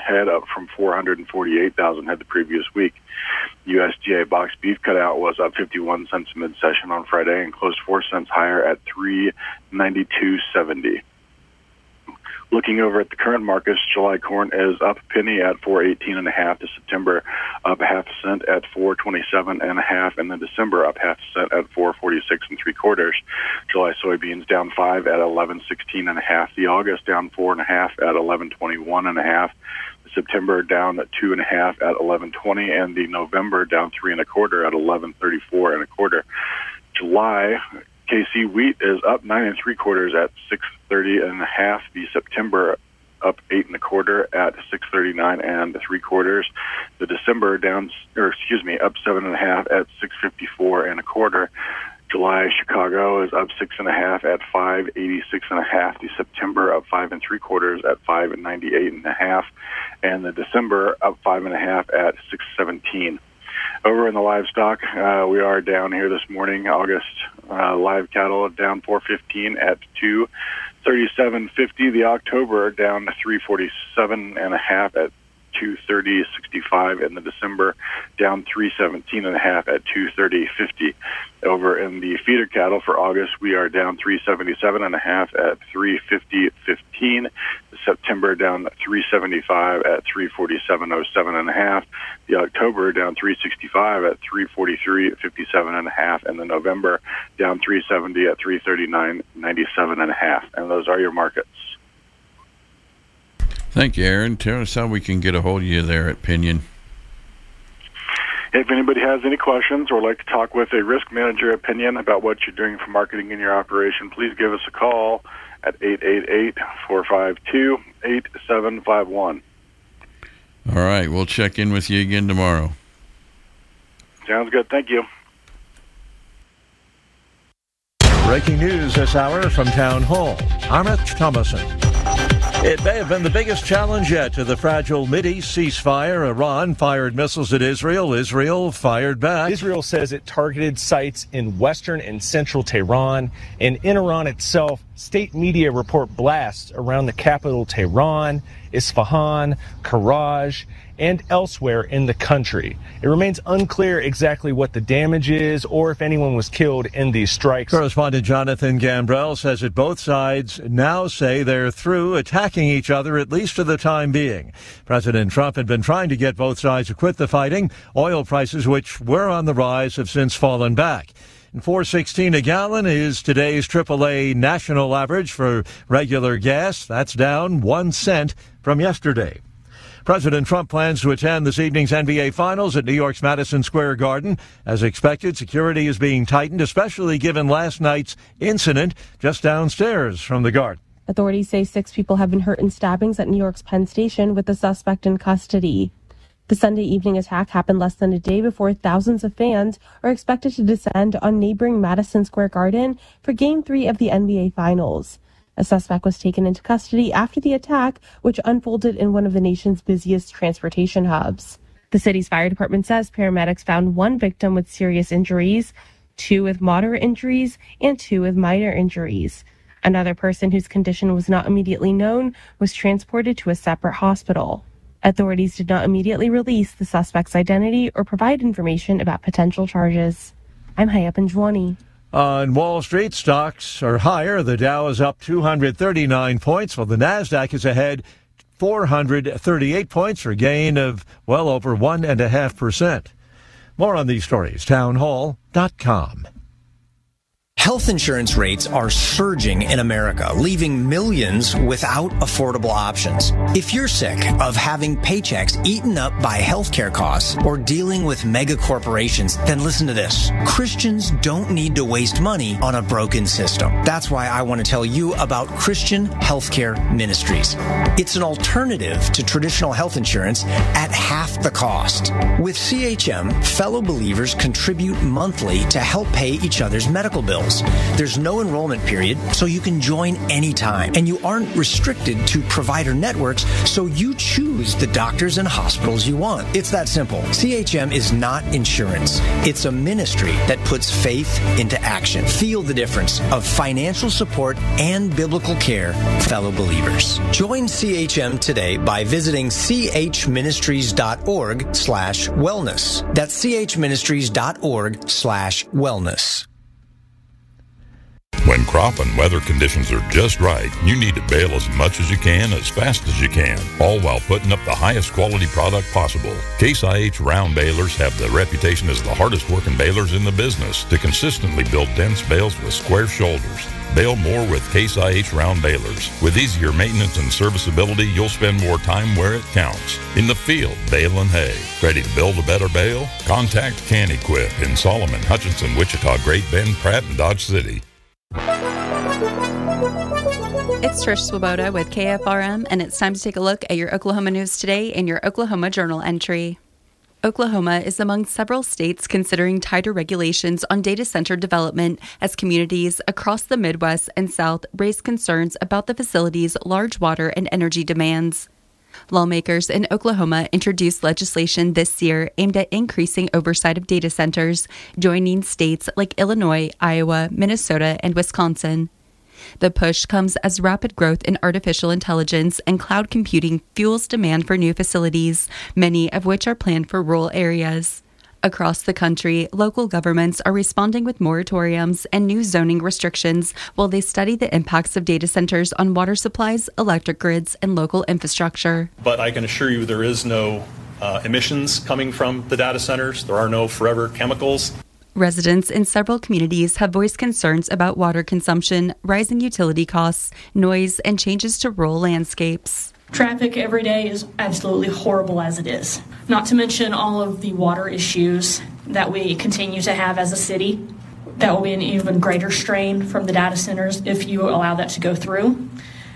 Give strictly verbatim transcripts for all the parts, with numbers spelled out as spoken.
head, up from four hundred forty-eight thousand head the previous week. U S D A box beef cutout was up fifty-one cents mid-session on Friday and closed four cents higher at three ninety-two seventy. Looking over at the current markets, July corn is up a penny at four eighteen and a half. To September up a half a cent at four twenty-seven and a half, and then December up half a cent at four forty-six and three quarters. July soybeans down five at eleven sixteen and a half. The August down four and a half at eleven twenty-one and a half. The September down two and a half at eleven twenty, and the November down three and a quarter at eleven thirty-four and a quarter. July K C wheat is up nine and three quarters at six thirty and a half. The September up eight and a quarter at six thirty-nine and three quarters. The December down, or excuse me, up seven and a half at six fifty-four and a quarter. July Chicago is up six and a half at five eighty-six and a half. The September up five and three quarters at five ninety-eight and a half, and the December up five and a half at six seventeen. Over in the livestock, uh, we are down here this morning. August uh, live cattle down four fifteen at two thirty-seven fifty. The October down three forty-seven and a half at two thirty sixty-five, and the December down three seventeen and a half at two thirty fifty. Over in the feeder cattle for August, we are down three seventy-seven and a half at three fifty fifteen. The September down three seventy-five at three forty-seven oh seven and a half. The October down three sixty-five at three forty-three fifty-seven and a half, and the November down three seventy at three thirty-nine ninety-seven and a half. And those are your markets. Thank you, Aaron. Tell us how we can get a hold of you there at Pinion. If anybody has any questions or would like to talk with a risk manager at Pinion about what you're doing for marketing in your operation, please give us a call at eight eight eight, four five two, eight seven five one. All right, we'll check in with you again tomorrow. Sounds good. Thank you. Breaking news this hour from Town Hall. Amit Thomason. It may have been the biggest challenge yet to the fragile Mideast ceasefire. Iran fired missiles at Israel. Israel fired back. Israel says it targeted sites in western and central Tehran. And in Iran itself, state media report blasts around the capital Tehran, Isfahan, Karaj, and elsewhere in the country. It remains unclear exactly what the damage is or if anyone was killed in these strikes. Correspondent Jonathan Gambrell says that both sides now say they're through attacking each other, at least for the time being. President Trump had been trying to get both sides to quit the fighting. Oil prices, which were on the rise, have since fallen back. four sixteen a gallon is today's triple A national average for regular gas. That's down one cent from yesterday. President Trump plans to attend this evening's N B A Finals at New York's Madison Square Garden. As expected, security is being tightened, especially given last night's incident just downstairs from the Garden. Authorities say six people have been hurt in stabbings at New York's Penn Station, with the suspect in custody. The Sunday evening attack happened less than a day before thousands of fans are expected to descend on neighboring Madison Square Garden for Game three of the N B A Finals. A suspect was taken into custody after the attack, which unfolded in one of the nation's busiest transportation hubs. The city's fire department says paramedics found one victim with serious injuries, two with moderate injuries, and two with minor injuries. Another person whose condition was not immediately known was transported to a separate hospital. Authorities did not immediately release the suspect's identity or provide information about potential charges. I'm Hayat Panjwani. On Wall Street, stocks are higher. The Dow is up two hundred thirty-nine points, while the Nasdaq is ahead four hundred thirty-eight points, for a gain of well over one and a half percent. More on these stories, town hall dot com. Health insurance rates are surging in America, leaving millions without affordable options. If you're sick of having paychecks eaten up by healthcare costs or dealing with mega corporations, then listen to this. Christians don't need to waste money on a broken system. That's why I want to tell you about Christian Healthcare Ministries. It's an alternative to traditional health insurance at half the cost. With C H M, fellow believers contribute monthly to help pay each other's medical bills. classes. There's no enrollment period, so you can join anytime. And you aren't restricted to provider networks, so you choose the doctors and hospitals you want. It's that simple. C H M is not insurance. It's a ministry that puts faith into action. Feel the difference of financial support and biblical care, fellow believers. Join C H M today by visiting chministries.org slash wellness. That's chministries.org slash wellness. When crop and weather conditions are just right, you need to bale as much as you can, as fast as you can, all while putting up the highest quality product possible. Case I H round balers have the reputation as the hardest working balers in the business to consistently build dense bales with square shoulders. Bale more with Case I H round balers. With easier maintenance and serviceability, you'll spend more time where it counts. In the field, baling hay. Ready to build a better bale? Contact Can-Equip in Solomon, Hutchinson, Wichita, Great Bend, Pratt, and Dodge City. It's Trish Swoboda with K F R M, and it's time to take a look at your Oklahoma news today in your Oklahoma Journal entry. Oklahoma is among several states considering tighter regulations on data center development as communities across the Midwest and South raise concerns about the facility's large water and energy demands. Lawmakers in Oklahoma introduced legislation this year aimed at increasing oversight of data centers, joining states like Illinois, Iowa, Minnesota, and Wisconsin. The push comes as rapid growth in artificial intelligence and cloud computing fuels demand for new facilities, many of which are planned for rural areas. Across the country, local governments are responding with moratoriums and new zoning restrictions while they study the impacts of data centers on water supplies, electric grids, and local infrastructure. But I can assure you there is no uh, emissions coming from the data centers. There are no forever chemicals. Residents in several communities have voiced concerns about water consumption, rising utility costs, noise, and changes to rural landscapes. Traffic every day is absolutely horrible as it is. Not to mention all of the water issues that we continue to have as a city. That will be an even greater strain from the data centers if you allow that to go through.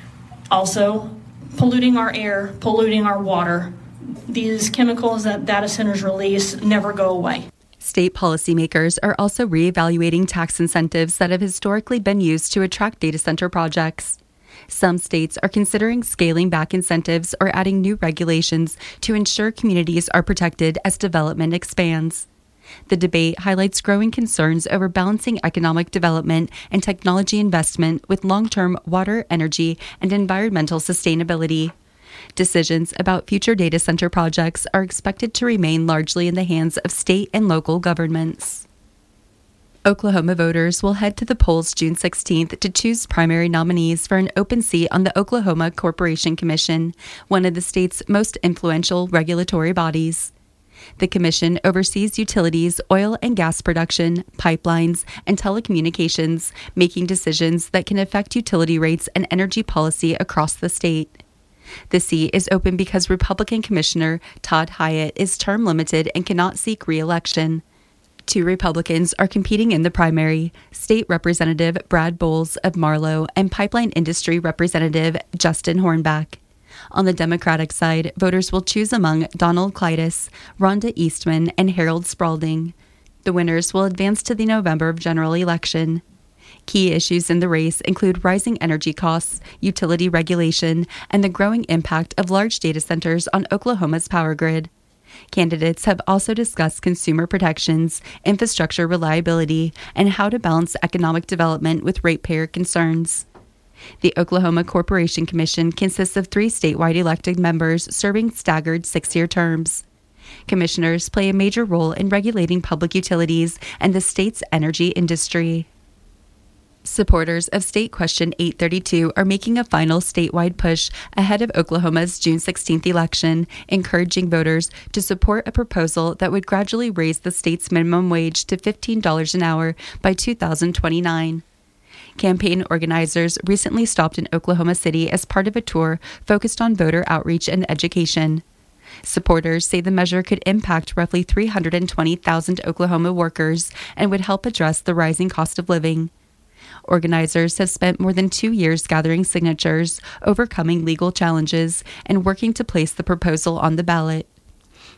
Also, polluting our air, polluting our water. These chemicals that data centers release never go away. State policymakers are also reevaluating tax incentives that have historically been used to attract data center projects. Some states are considering scaling back incentives or adding new regulations to ensure communities are protected as development expands. The debate highlights growing concerns over balancing economic development and technology investment with long-term water, energy, and environmental sustainability. Decisions about future data center projects are expected to remain largely in the hands of state and local governments. Oklahoma voters will head to the polls June sixteenth to choose primary nominees for an open seat on the Oklahoma Corporation Commission, one of the state's most influential regulatory bodies. The commission oversees utilities, oil and gas production, pipelines, and telecommunications, making decisions that can affect utility rates and energy policy across the state. The seat is open because Republican Commissioner Todd Hyatt is term limited and cannot seek re-election. Two Republicans are competing in the primary, State Representative Brad Bowles of Marlow and Pipeline Industry Representative Justin Hornback. On the Democratic side, voters will choose among Donald Clytus, Rhonda Eastman, and Harold Spalding. The winners will advance to the November general election. Key issues in the race include rising energy costs, utility regulation, and the growing impact of large data centers on Oklahoma's power grid. Candidates have also discussed consumer protections, infrastructure reliability, and how to balance economic development with ratepayer concerns. The Oklahoma Corporation Commission consists of three statewide elected members serving staggered six-year terms. Commissioners play a major role in regulating public utilities and the state's energy industry. Supporters of State Question eight thirty-two are making a final statewide push ahead of Oklahoma's June sixteenth election, encouraging voters to support a proposal that would gradually raise the state's minimum wage to fifteen dollars an hour by two thousand twenty-nine. Campaign organizers recently stopped in Oklahoma City as part of a tour focused on voter outreach and education. Supporters say the measure could impact roughly three hundred twenty thousand Oklahoma workers and would help address the rising cost of living. Organizers have spent more than two years gathering signatures, overcoming legal challenges, and working to place the proposal on the ballot.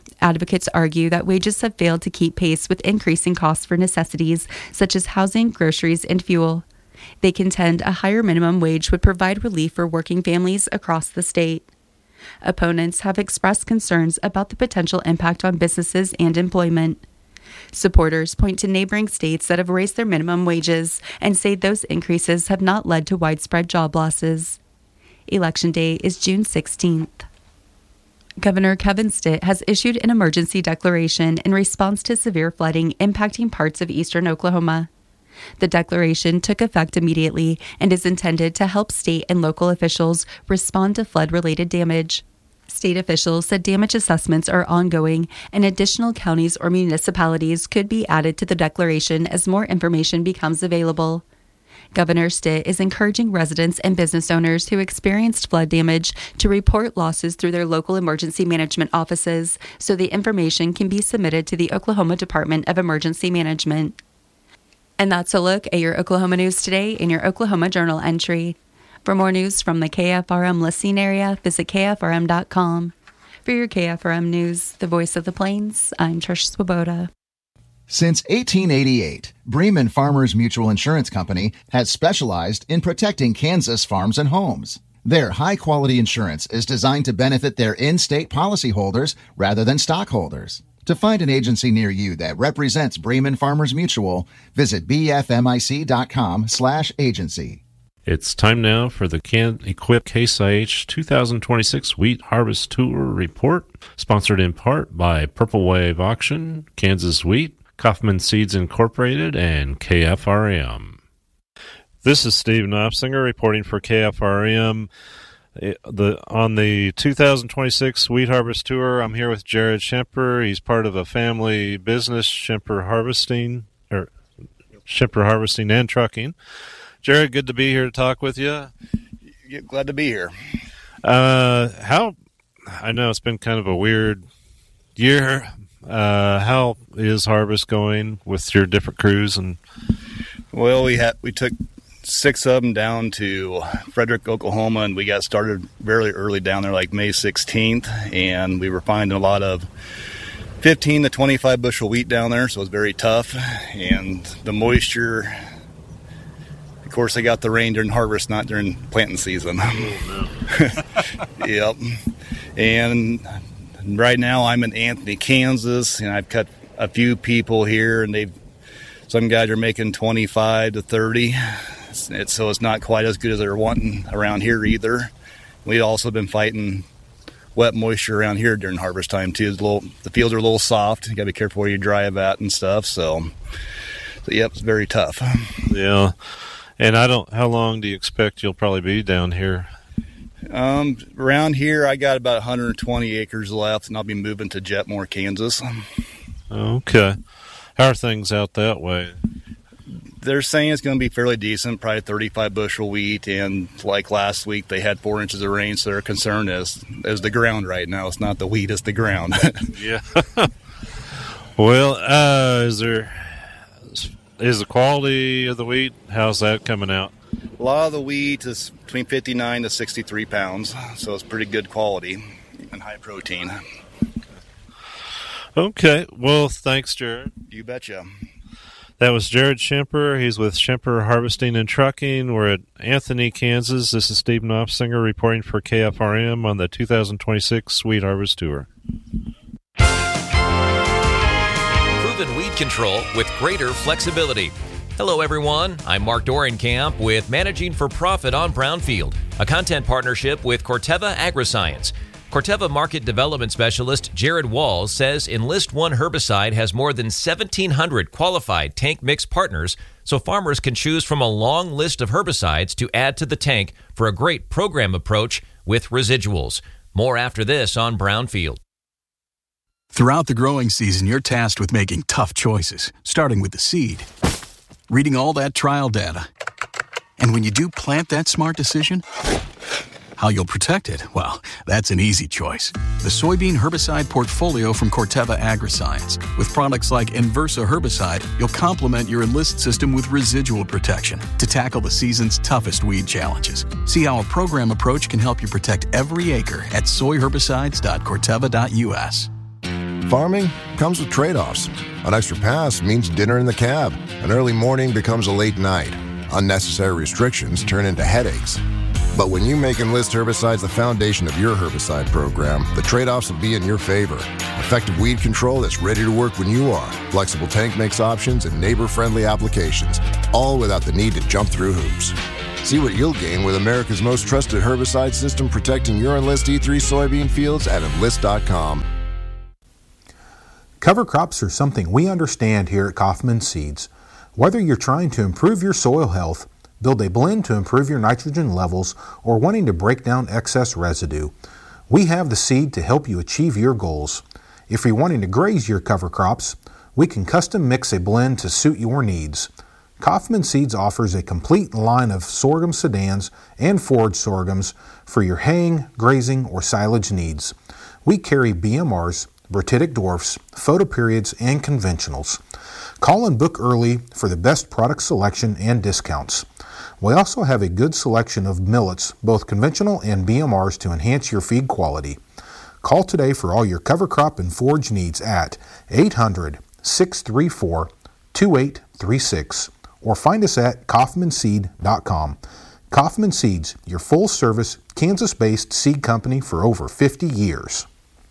Advocates argue that wages have failed to keep pace with increasing costs for necessities such as housing, groceries, and fuel. They contend a higher minimum wage would provide relief for working families across the state. Opponents have expressed concerns about the potential impact on businesses and employment. Supporters point to neighboring states that have raised their minimum wages and say those increases have not led to widespread job losses. Election Day is June sixteenth. Governor Kevin Stitt has issued an emergency declaration in response to severe flooding impacting parts of eastern Oklahoma. The declaration took effect immediately and is intended to help state and local officials respond to flood-related damage. State officials said damage assessments are ongoing and additional counties or municipalities could be added to the declaration as more information becomes available. Governor Stitt is encouraging residents and business owners who experienced flood damage to report losses through their local emergency management offices so the information can be submitted to the Oklahoma Department of Emergency Management. And that's a look at your Oklahoma news today in your Oklahoma Journal entry. For more news from the K F R M listening area, visit K F R M dot com. For your K F R M News, the voice of the Plains, I'm Trish Swoboda. Since eighteen eighty-eight, Bremen Farmers Mutual Insurance Company has specialized in protecting Kansas farms and homes. Their high-quality insurance is designed to benefit their in-state policyholders rather than stockholders. To find an agency near you that represents Bremen Farmers Mutual, visit B F M I C dot com slash agency. It's time now for the Can Equip Case I H two thousand twenty-six Wheat Harvest Tour Report, sponsored in part by Purple Wave Auction, Kansas Wheat, Kaufman Seeds Incorporated, and K F R M. This is Steve Knopfsinger reporting for K F R M. The on the two thousand twenty-six Wheat Harvest Tour, I'm here with Jared Schemper. He's part of a family business, Schemper Harvesting, or Schemper Harvesting and Trucking. Jared, good to be here to talk with you. Glad to be here. Uh, how I know it's been kind of a weird year. Uh, how is harvest going with your different crews? And well, we had we took six of them down to Frederick, Oklahoma, and we got started very early down there, like May sixteenth, and we were finding a lot of fifteen to twenty-five bushel wheat down there, so it was very tough. And the moisture, of course, they got the rain during harvest, not during planting season. Oh, no. Yep. And right now I'm in Anthony, Kansas, and I've cut a few people here, and they've some guys are making twenty-five to thirty. It's, so it's not quite as good as they're wanting around here either. We've also been fighting wet moisture around here during harvest time too. It's a little, the fields are a little soft. You got to be careful where you drive at and stuff. So, so yep, it's very tough. Yeah. And I don't. How long do you expect you'll probably be down here? Um, around here, I got about one hundred twenty acres left, and I'll be moving to Jetmore, Kansas. Okay. How are things out that way? They're saying it's going to be fairly decent, probably thirty-five bushel wheat, and like last week, they had four inches of rain, so their concern is is the ground right now. It's not the wheat, it's the ground. Yeah. Well, uh, is there is the quality of the wheat? How's that coming out? A lot of the wheat is between fifty-nine to sixty-three pounds, so it's pretty good quality and high protein. Okay. Well, thanks, Jared. You betcha. That was Jared Schemper. He's with Schemper Harvesting and Trucking. We're at Anthony, Kansas. This is Steve Knopfsinger reporting for K F R M on the two thousand twenty-six Wheat Harvest Tour. Proven weed control with greater flexibility. Hello, everyone. I'm Mark Dorenkamp with Managing for Profit on Brownfield, a content partnership with Corteva Agriscience. Corteva Market Development Specialist Jared Walls says Enlist One herbicide has more than seventeen hundred qualified tank mix partners, so farmers can choose from a long list of herbicides to add to the tank for a great program approach with residuals. More after this on Brownfield. Throughout the growing season, you're tasked with making tough choices, starting with the seed, reading all that trial data, and when you do plant that smart decision, how you'll protect it, well, that's an easy choice. The soybean herbicide portfolio from Corteva Agriscience. With products like Inversa herbicide, you'll complement your Enlist system with residual protection to tackle the season's toughest weed challenges. See how a program approach can help you protect every acre at soy herbicides dot corteva dot u s. Farming comes with trade-offs. An extra pass means dinner in the cab. An early morning becomes a late night. Unnecessary restrictions turn into headaches. But when you make Enlist herbicides the foundation of your herbicide program, the trade-offs will be in your favor. Effective weed control that's ready to work when you are. Flexible tank mix options and neighbor-friendly applications, all without the need to jump through hoops. See what you'll gain with America's most trusted herbicide system protecting your Enlist E three soybean fields at enlist dot com. Cover crops are something we understand here at Kaufman Seeds. Whether you're trying to improve your soil health, build a blend to improve your nitrogen levels, or wanting to break down excess residue, we have the seed to help you achieve your goals. If you're wanting to graze your cover crops, we can custom mix a blend to suit your needs. Kaufman Seeds offers a complete line of sorghum sedans and forage sorghums for your haying, grazing, or silage needs. We carry B M Rs, Bertitic dwarfs, photoperiods, and conventionals. Call and book early for the best product selection and discounts. We also have a good selection of millets, both conventional and B M Rs, to enhance your feed quality. Call today for all your cover crop and forage needs at eight hundred, six three four, two eight three six or find us at kaufman seed dot com. Kaufman Seeds, your full-service, Kansas-based seed company for over fifty years.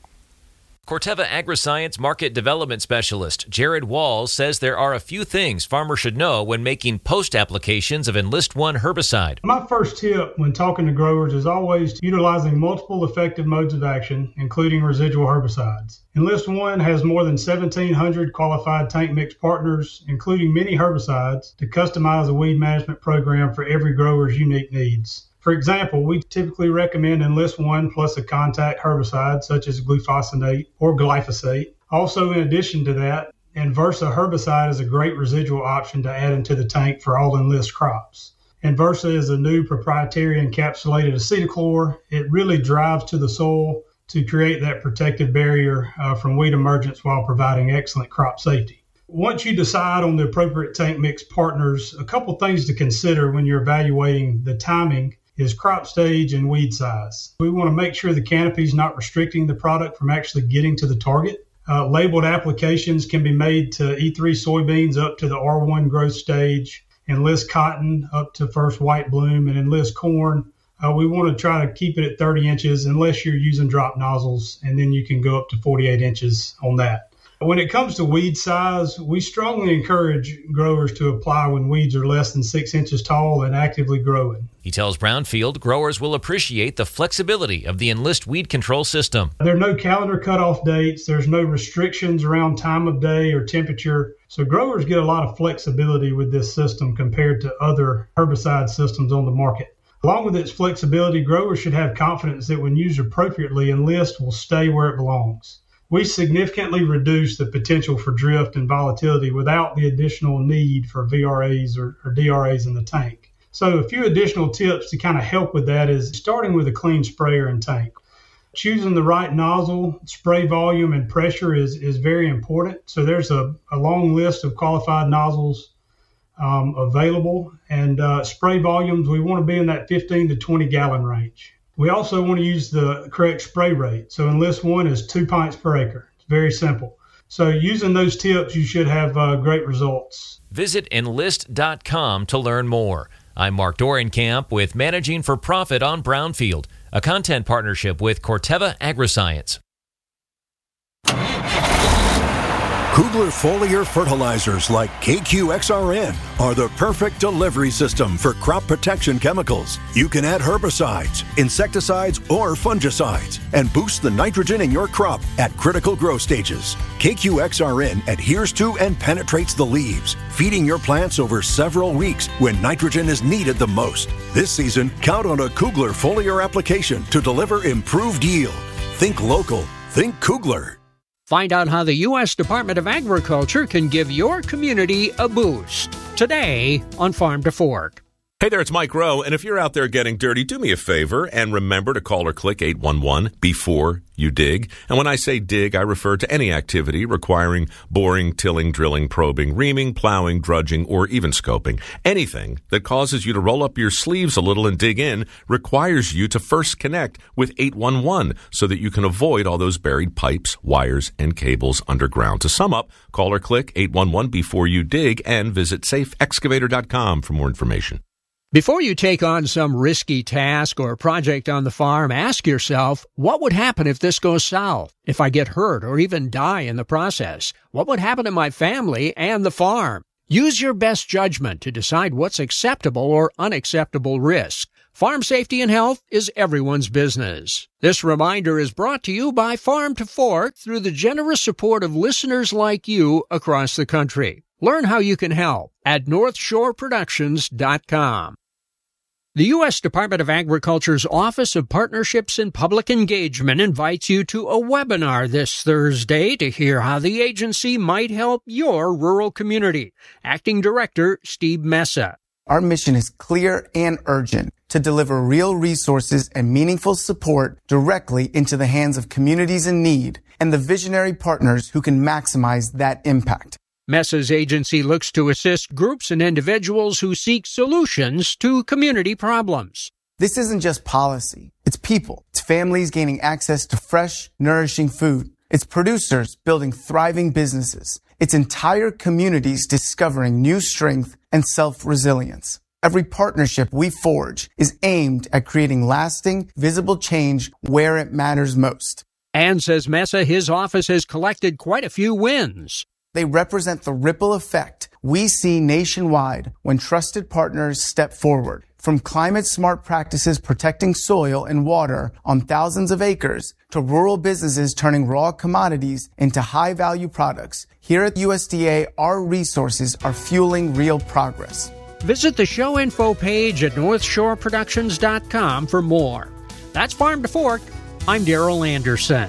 Corteva Agriscience Market Development Specialist Jared Walls says there are a few things farmers should know when making post-applications of Enlist One herbicide. My first tip when talking to growers is always utilizing multiple effective modes of action, including residual herbicides. Enlist One has more than seventeen hundred qualified tank mix partners, including many herbicides, to customize a weed management program for every grower's unique needs. For example, we typically recommend Enlist One plus a contact herbicide such as glufosinate or glyphosate. Also, in addition to that, Inversa herbicide is a great residual option to add into the tank for all Enlist crops. Inversa is a new proprietary encapsulated acetochlor. It really drives to the soil to create that protective barrier uh, from weed emergence while providing excellent crop safety. Once you decide on the appropriate tank mix partners, a couple things to consider when you're evaluating the timing is crop stage and weed size. We want to make sure the canopy is not restricting the product from actually getting to the target. Uh, labeled applications can be made to E three soybeans up to the R one growth stage, Enlist cotton up to first white bloom, and Enlist corn. Uh, we want to try to keep it at thirty inches unless you're using drop nozzles, and then you can go up to forty-eight inches on that. When it comes to weed size, we strongly encourage growers to apply when weeds are less than six inches tall and actively growing. He tells Brownfield growers will appreciate the flexibility of the Enlist weed control system. There are no calendar cutoff dates. There's no restrictions around time of day or temperature. So growers get a lot of flexibility with this system compared to other herbicide systems on the market. Along with its flexibility, growers should have confidence that when used appropriately, Enlist will stay where it belongs. We significantly reduce the potential for drift and volatility without the additional need for V R As or, or D R As in the tank. So a few additional tips to kind of help with that is starting with a clean sprayer and tank. Choosing the right nozzle, spray volume, and pressure is, is very important. So there's a, a long list of qualified nozzles um, available. And uh, spray volumes, we want to be in that fifteen to twenty gallon range. We also want to use the correct spray rate. So Enlist One is two pints per acre. It's very simple. So using those tips, you should have uh, great results. Visit enlist dot com to learn more. I'm Mark Dorenkamp with Managing for Profit on Brownfield, a content partnership with Corteva Agriscience. Kugler foliar fertilizers like K Q X R N are the perfect delivery system for crop protection chemicals. You can add herbicides, insecticides, or fungicides and boost the nitrogen in your crop at critical growth stages. K Q X R N adheres to and penetrates the leaves, feeding your plants over several weeks when nitrogen is needed the most. This season, count on a Kugler foliar application to deliver improved yield. Think local. Think Kugler. Find out how the U S Department of Agriculture can give your community a boost. Today on Farm to Fork. Hey there, it's Mike Rowe, and if you're out there getting dirty, do me a favor and remember to call or click eight one one before you dig. And when I say dig, I refer to any activity requiring boring, tilling, drilling, probing, reaming, plowing, drudging, or even scoping. Anything that causes you to roll up your sleeves a little and dig in requires you to first connect with eight one one so that you can avoid all those buried pipes, wires, and cables underground. To sum up, call or click eight one one before you dig and visit safe excavator dot com for more information. Before you take on some risky task or project on the farm, ask yourself, what would happen if this goes south? If I get hurt or even die in the process? What would happen to my family and the farm? Use your best judgment to decide what's acceptable or unacceptable risk. Farm safety and health is everyone's business. This reminder is brought to you by Farm to Fork through the generous support of listeners like you across the country. Learn how you can help at north shore productions dot com. The U S Department of Agriculture's Office of Partnerships and Public Engagement invites you to a webinar this Thursday to hear how the agency might help your rural community. Acting Director Steve Messa. Our mission is clear and urgent to deliver real resources and meaningful support directly into the hands of communities in need and the visionary partners who can maximize that impact. Messa's agency looks to assist groups and individuals who seek solutions to community problems. This isn't just policy. It's people. It's families gaining access to fresh, nourishing food. It's producers building thriving businesses. It's entire communities discovering new strength and self-resilience. Every partnership we forge is aimed at creating lasting, visible change where it matters most. And says Messa, his office has collected quite a few wins. They represent the ripple effect we see nationwide when trusted partners step forward. From climate-smart practices protecting soil and water on thousands of acres to rural businesses turning raw commodities into high-value products, here at U S D A, our resources are fueling real progress. Visit the show info page at north shore productions dot com for more. That's Farm to Fork. I'm Darrell Anderson.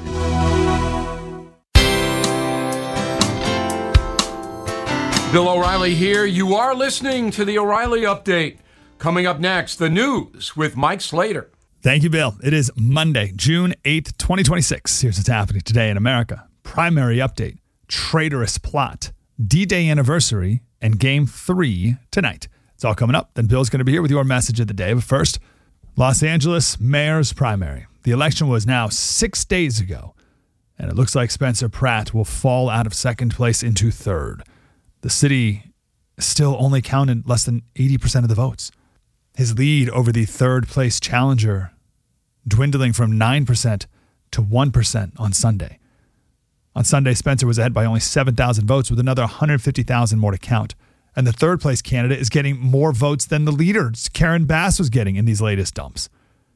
Bill O'Reilly here. You are listening to the O'Reilly Update. Coming up next, the news with Mike Slater. Thank you, Bill. It is Monday, June eighth, twenty twenty-six. Here's what's happening today in America. Primary update, traitorous plot, D-Day anniversary, and Game three tonight. It's all coming up. Then Bill's going to be here with your message of the day. But first, Los Angeles mayor's primary. The election was now six days ago, and it looks like Spencer Pratt will fall out of second place into third. The city still only counted less than eighty percent of the votes. His lead over the third-place challenger dwindling from nine percent to one percent on Sunday. On Sunday, Spencer was ahead by only seven thousand votes with another one hundred fifty thousand more to count. And the third-place candidate is getting more votes than the leader, Karen Bass, was getting in these latest dumps.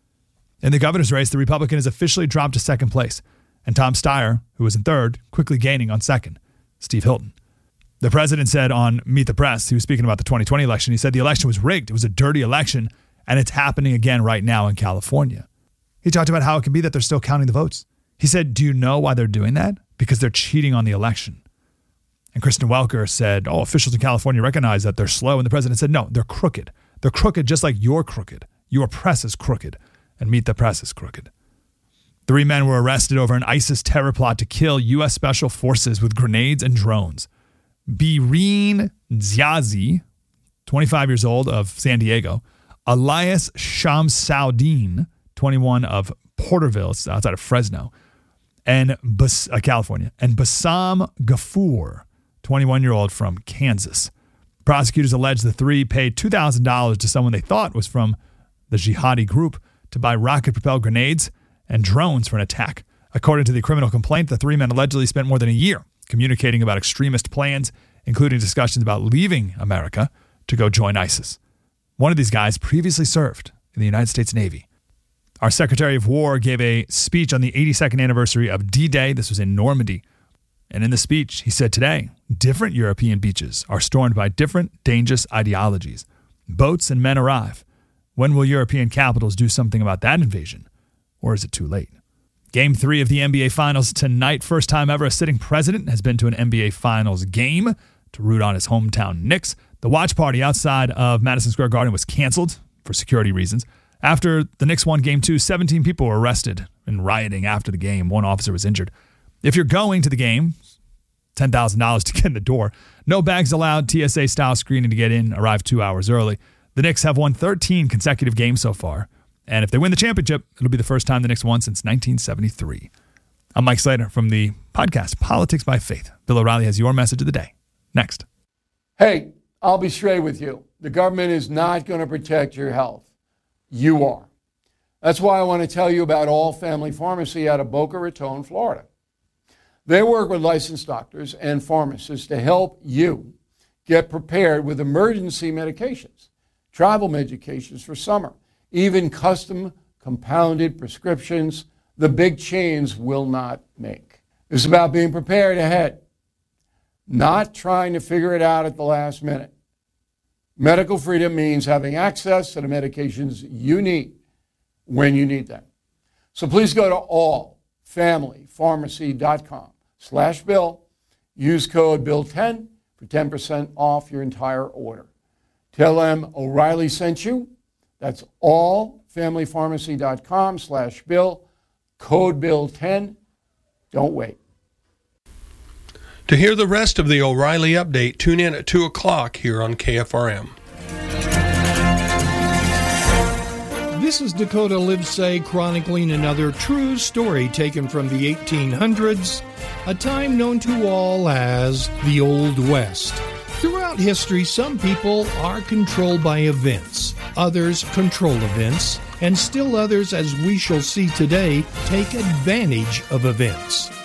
In the governor's race, the Republican has officially dropped to second place, and Tom Steyer, who was in third, quickly gaining on second. Steve Hilton. The president said on Meet the Press, he was speaking about the twenty twenty election, he said the election was rigged. It was a dirty election, and it's happening again right now in California. He talked about how it can be that they're still counting the votes. He said, do you know why they're doing that? Because they're cheating on the election. And Kristen Welker said, oh, officials in California recognize that they're slow. And the president said, no, they're crooked. They're crooked just like you're crooked. Your press is crooked, and Meet the Press is crooked. Three men were arrested over an ISIS terror plot to kill U S Special Forces with grenades and drones. Bireen Ziazi, twenty-five years old, of San Diego. Elias Shamsuddin, twenty-one, of Porterville, outside of Fresno, and Bas- uh, California. And Bassam Ghafoor, twenty-one-year-old from Kansas. Prosecutors allege the three paid two thousand dollars to someone they thought was from the jihadi group to buy rocket-propelled grenades and drones for an attack. According to the criminal complaint, the three men allegedly spent more than a year communicating about extremist plans, including discussions about leaving America to go join ISIS. One of these guys previously served in the United States Navy. Our Secretary of War gave a speech on the eighty-second anniversary of D-Day. This was in Normandy. And in the speech, he said today, different European beaches are stormed by different dangerous ideologies. Boats and men arrive. When will European capitals do something about that invasion? Or is it too late? Game three of the N B A Finals tonight. First time ever a sitting president has been to an N B A Finals game to root on his hometown Knicks. The watch party outside of Madison Square Garden was canceled for security reasons. After the Knicks won Game two, seventeen people were arrested in rioting after the game. One officer was injured. If you're going to the game, ten thousand dollars to get in the door. No bags allowed, T S A-style screening to get in, arrive two hours early. The Knicks have won thirteen consecutive games so far, and if they win the championship, it'll be the first time the Knicks won since nineteen seventy-three. I'm Mike Slater from the podcast Politics by Faith. Bill O'Reilly has your message of the day. Next. Hey, I'll be straight with you. The government is not going to protect your health. You are. That's why I want to tell you about All Family Pharmacy out of Boca Raton, Florida. They work with licensed doctors and pharmacists to help you get prepared with emergency medications, travel medications for summer, even custom compounded prescriptions the big chains will not make. It's about being prepared ahead, not trying to figure it out at the last minute. Medical freedom means having access to the medications you need when you need them. So please go to all family pharmacy dot com slash bill. Use code bill ten for ten percent off your entire order. Tell them O'Reilly sent you. That's all family pharmacy dot com slash bill. Code bill ten. Don't wait. To hear the rest of the O'Reilly Update, tune in at two o'clock here on K F R M. This is Dakota Livesay chronicling another true story taken from the eighteen hundreds, a time known to all as the Old West. Throughout history, some people are controlled by events, others control events, and still others, as we shall see today, take advantage of events.